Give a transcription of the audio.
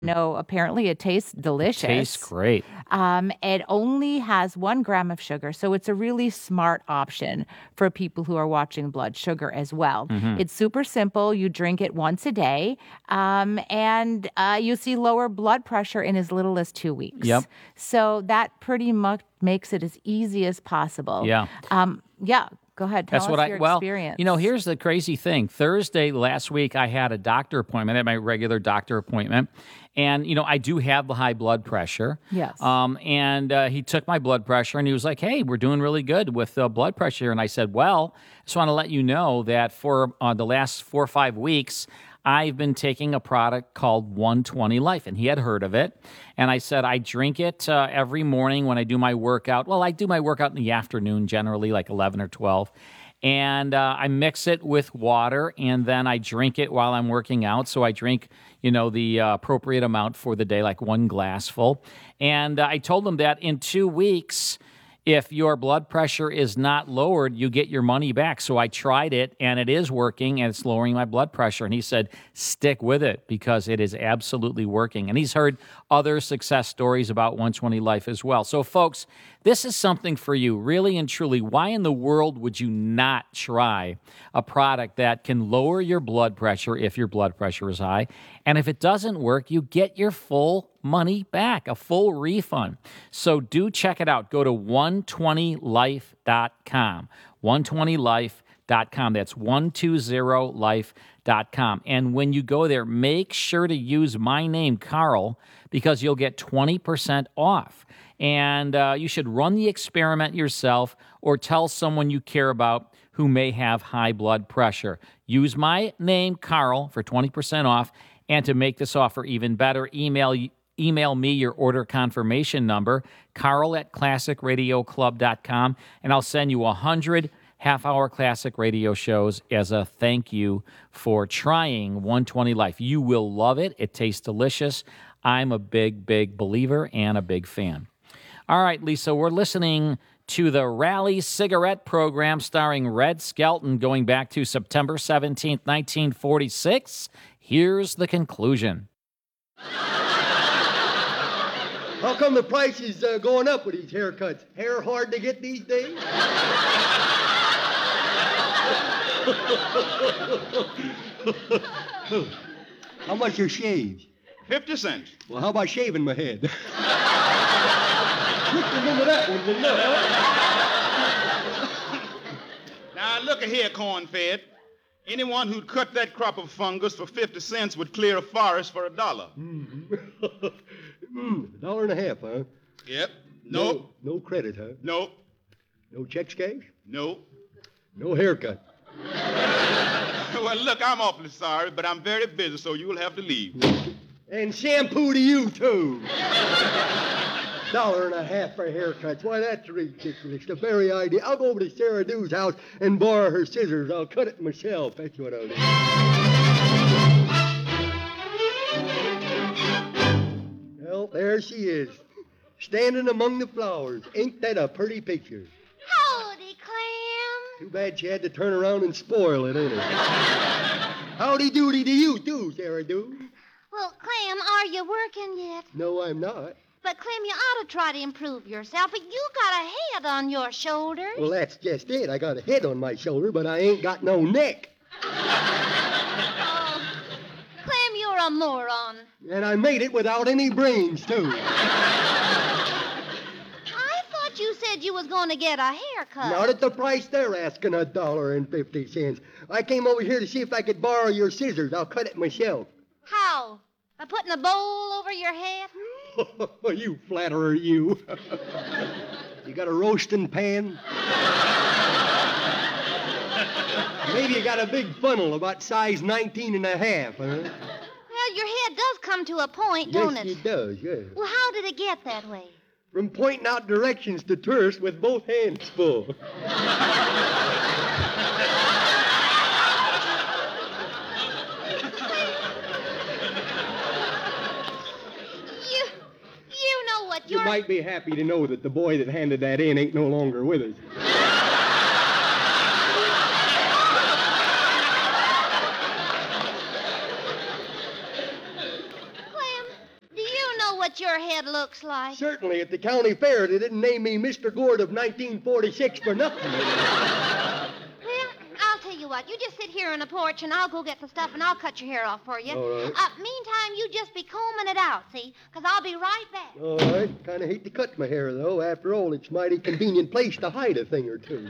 No, apparently it tastes delicious. Tastes great. It only has 1 gram of sugar, so it's a really smart option for people who are watching blood sugar as well. Mm-hmm. It's super simple. You drink it once a day, and you see lower blood pressure in as little as 2 weeks. Yep. So that pretty much makes it as easy as possible. Yeah. Yeah. Go ahead. Tell us your experience. Here's the crazy thing. Thursday last week, I had a doctor appointment. I had my regular doctor appointment. And, I do have the high blood pressure. Yes. And he took my blood pressure and he was like, hey, we're doing really good with blood pressure. And I said, well, I just want to let you know that for the last 4 or 5 weeks, I've been taking a product called 120 Life, and he had heard of it. And I said, I drink it every morning when I do my workout. Well, I do my workout in the afternoon, generally like 11 or 12. And I mix it with water, and then I drink it while I'm working out. So I drink, the appropriate amount for the day, like 1 glassful. And I told him that in 2 weeks, if your blood pressure is not lowered, you get your money back. So I tried it, and it is working, and it's lowering my blood pressure. And he said, stick with it because it is absolutely working. And he's heard other success stories about 120 Life as well. So, folks, this is something for you, really and truly. Why in the world would you not try a product that can lower your blood pressure if your blood pressure is high? And if it doesn't work, you get your full money back, a full refund. So do check it out. Go to 120life.com. 120life.com. That's 120life.com. And when you go there, make sure to use my name, Carl, because you'll get 20% off. And you should run the experiment yourself or tell someone you care about who may have high blood pressure. Use my name, Carl, for 20% off. And to make this offer even better, email me your order confirmation number, carl@classicradioclub.com, and I'll send you 100 half-hour classic radio shows as a thank you for trying 120 Life. You will love it. It tastes delicious. I'm a big, big believer and a big fan. All right, Lisa, we're listening to the Rally Cigarette Program starring Red Skelton going back to September 17th, 1946. Here's the conclusion. How come the price is going up with these haircuts? Hair hard to get these days? How much are shaves? 50 cents. Well, how about shaving my head? Remember that one, didn't you? Now, look here, corn-fed. Anyone who'd cut that crop of fungus for 50 cents would clear a forest for $1. $1.50, huh? Yep. Nope. No credit, huh? Nope. No checks cash? Nope. No haircut. Well, look, I'm awfully sorry, but I'm very busy, so you'll have to leave. And shampoo to you, too. $1.50 for haircuts. Why, that's ridiculous. The very idea. I'll go over to Sarah Dew's house and borrow her scissors. I'll cut it myself. That's what I'll do. Well, there she is, standing among the flowers. Ain't that a pretty picture? Howdy, Clam. Too bad she had to turn around and spoil it, ain't it? Howdy doody to you, too, Sarah Dew. Well, Clam, are you working yet? No, I'm not. But, Clem, you ought to try to improve yourself. But you got a head on your shoulders. Well, that's just it. I got a head on my shoulder, but I ain't got no neck. Oh, Clem, you're a moron. And I made it without any brains, too. I thought you said you was going to get a haircut. Not at the price they're asking, $1.50. I came over here to see if I could borrow your scissors. I'll cut it myself. How? By putting a bowl over your head? You flatterer, you. You got a roasting pan? Maybe you got a big funnel about size 19 1/2, huh? Well, your head does come to a point, don't it? Yes, it does, yes. Well, how did it get that way? From pointing out directions to tourists with both hands full. You might be happy to know that the boy that handed that in ain't no longer with us. what your head looks like. Certainly, at the county fair, they didn't name me Mr. Gord of 1946 for nothing. Well, I'll tell you what. You just sit here on the porch, and I'll go get the stuff, and I'll cut your hair off for you. All right. Meantime, you just be combing it out, see? Because I'll be right back. All right. Kind of hate to cut my hair, though. After all, it's a mighty convenient place to hide a thing or two.